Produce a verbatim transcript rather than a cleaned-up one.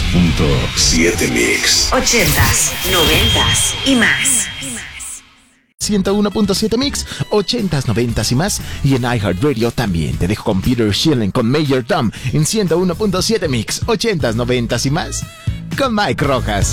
punto siete Mix. Ochentas, noventas y más. ciento uno punto siete Mix, ochentas, noventas y más. Y en iHeartRadio también. Te dejo con Peter Schilling, con Major Tom en ciento uno punto siete Mix, ochentas, noventas y más. Con Mike Rojas.